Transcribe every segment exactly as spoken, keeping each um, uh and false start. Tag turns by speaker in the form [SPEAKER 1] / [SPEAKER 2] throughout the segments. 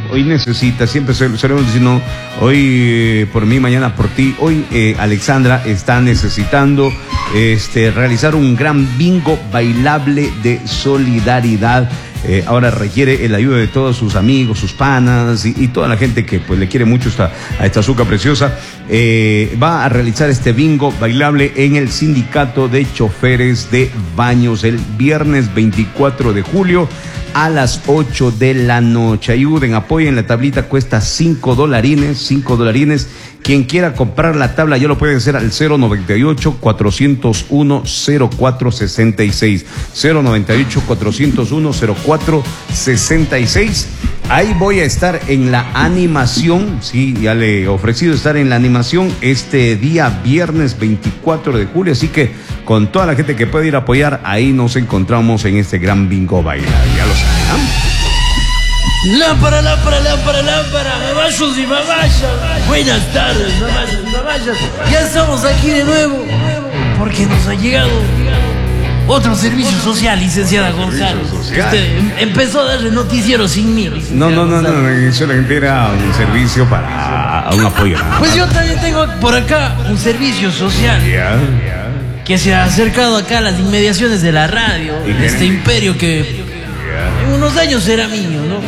[SPEAKER 1] hoy necesita, siempre solemos decir, no, hoy eh, por mí, mañana por ti. Hoy eh, Alexandra está necesitando este, realizar un gran bingo bailable de solidaridad. Eh, ahora requiere el ayuda de todos sus amigos, sus panas y, y toda la gente que pues le quiere mucho esta, a esta azúcar preciosa. Eh, va a realizar este bingo bailable en el Sindicato de Choferes de Baños el viernes veinticuatro de julio a las ocho de la noche. Ayuden, apoyen, la tablita cuesta cinco dolarines, cinco dolarines. Quien quiera comprar la tabla ya lo puede hacer al cero noventa y ocho, cuatrocientos uno, cero cuatro sesenta y seis. cero noventa y ocho, cuatrocientos uno, cero cuatro sesenta y seis. Ahí voy a estar en la animación, sí, ya le he ofrecido estar en la animación este día viernes veinticuatro de julio, así que con toda la gente que puede ir a apoyar, ahí nos encontramos en este gran bingo bailable, ya lo saben, ¿no?
[SPEAKER 2] Lámpara, lámpara, lámpara, lámpara, mamayos y mamayas. Buenas tardes, mamayos y mamayas. Ya estamos aquí de nuevo, porque nos ha llegado otro servicio social, licenciada González. Usted empezó a darle noticiero sin mí.
[SPEAKER 1] No, no, no, no, eso era un servicio para un apoyo.
[SPEAKER 2] Pues yo también tengo por acá un servicio social.
[SPEAKER 1] Ya, ya.
[SPEAKER 2] Que se ha acercado acá a las inmediaciones de la radio, de este imperio que en unos años era mío, ¿no?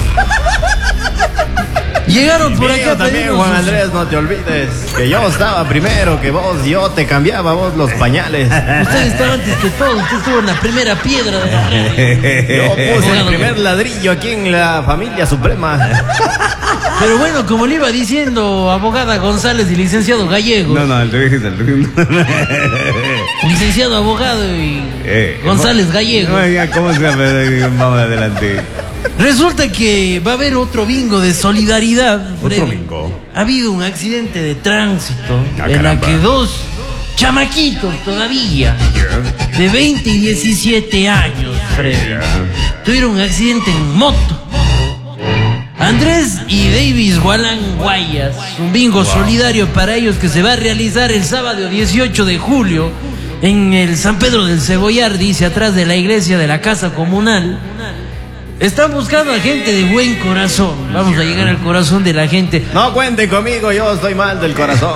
[SPEAKER 2] Llegaron por acá
[SPEAKER 3] también, Juan Andrés, no te olvides que yo estaba primero que vos, yo te cambiaba vos los pañales.
[SPEAKER 2] Usted estaba antes que todo, usted estuvo en la primera piedra de la radio.
[SPEAKER 3] Yo puse el primer ladrillo aquí en la familia suprema.
[SPEAKER 2] Pero bueno, como le iba diciendo, abogada González y licenciado Gallego.
[SPEAKER 1] No, no, el revés, el revés.
[SPEAKER 2] Licenciado abogado y
[SPEAKER 1] eh,
[SPEAKER 2] González Gallego.
[SPEAKER 1] No, ya, ¿cómo se llama? Vamos adelante.
[SPEAKER 2] Resulta que va a haber otro bingo de solidaridad.
[SPEAKER 1] Otro bingo.
[SPEAKER 2] Ha habido un accidente de tránsito
[SPEAKER 1] ah,
[SPEAKER 2] en la que dos chamaquitos todavía yeah. de veinte y diecisiete años, Freddy, yeah. tuvieron un accidente en moto. Andrés y Davis Gualán Guayas, un bingo wow. solidario para ellos que se va a realizar el sábado dieciocho de julio en el San Pedro del Cebollar, dice, atrás de la iglesia de la Casa Comunal. Están buscando a gente de buen corazón. Vamos a llegar al corazón de la gente.
[SPEAKER 3] No cuente conmigo, yo estoy mal del corazón.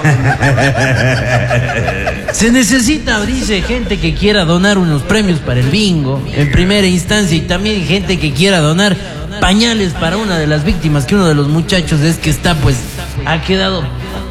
[SPEAKER 2] Se necesita, dice, gente que quiera donar unos premios para el bingo en primera instancia, y también gente que quiera donar pañales para una de las víctimas, que uno de los muchachos es que está, pues, ha quedado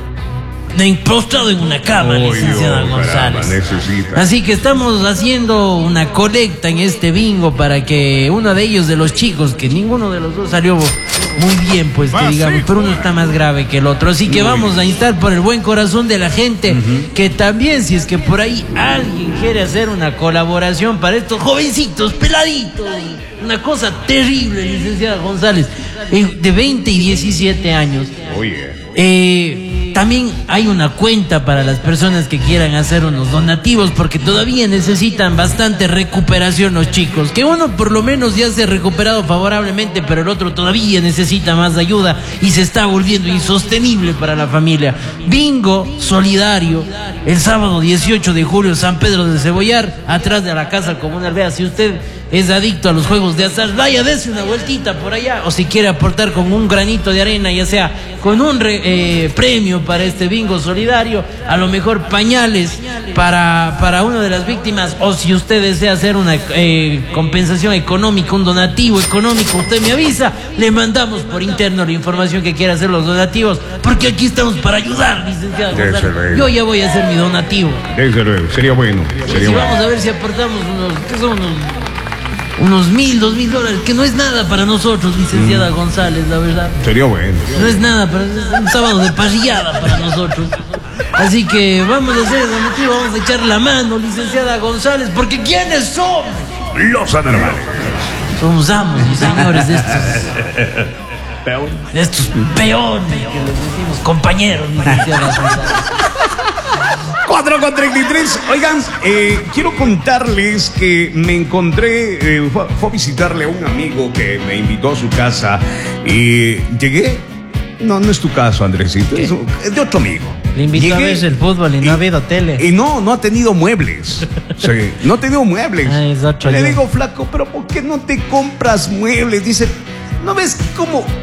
[SPEAKER 2] postrado en una cama, oh, licenciada Dios, González. Caramba, así que estamos haciendo una colecta en este bingo para que uno de ellos, de los chicos, que ninguno de los dos salió muy bien, pues que digamos, pero uno está más grave que el otro. Así que vamos a instar por el buen corazón de la gente, uh-huh. que también, si es que por ahí alguien quiere hacer una colaboración para estos jovencitos, peladitos, una cosa terrible, licenciada González, de veinte y diecisiete años.
[SPEAKER 1] Oye.
[SPEAKER 2] Eh... También hay una cuenta para las personas que quieran hacer unos donativos, porque todavía necesitan bastante recuperación los chicos, que uno por lo menos ya se ha recuperado favorablemente, pero el otro todavía necesita más ayuda y se está volviendo insostenible para la familia. Bingo solidario el sábado dieciocho de julio, San Pedro del Cebollar, atrás de la Casa Comunal. Vea, si usted es adicto a los juegos de azar, vaya, dése una vueltita por allá, o si quiere aportar con un granito de arena, ya sea con un re, eh, premio para este bingo solidario, a lo mejor pañales para, para una de las víctimas, o si usted desea hacer una eh, compensación económica, un donativo económico, usted me avisa, le mandamos por interno la información que quiera hacer los donativos, porque aquí estamos para ayudar, licenciado González. Yo ya voy a hacer mi donativo.
[SPEAKER 1] Desde luego, sería bueno. Sería
[SPEAKER 2] si
[SPEAKER 1] bueno.
[SPEAKER 2] Vamos a ver si aportamos unos, ¿qué son unos? Unos mil, dos mil dólares, que no es nada para nosotros, licenciada mm. González, la verdad.
[SPEAKER 1] Sería bueno.
[SPEAKER 2] No es nada, para un sábado de parrillada para nosotros. Así que vamos a hacer el donativo, vamos a echar la mano, licenciada González, porque ¿quiénes somos?
[SPEAKER 1] Los anormales.
[SPEAKER 2] Somos amos y señores de estos... Peones. De estos peones que les decimos compañeros, licenciada González.
[SPEAKER 1] cuatro con treinta y tres. Oigan, eh, quiero contarles que me encontré, eh, fue, fue a visitarle a un amigo que me invitó a su casa y llegué. No, no es tu caso, Andresito, es, es de otro amigo.
[SPEAKER 2] Le invitó llegué, a ver el fútbol y no y, ha habido tele.
[SPEAKER 1] Y no, no ha tenido muebles. Sí, no ha tenido muebles.
[SPEAKER 2] Ay, es otro
[SPEAKER 1] Le
[SPEAKER 2] yo.
[SPEAKER 1] digo, flaco, pero ¿por qué no te compras muebles? Dice, ¿no ves cómo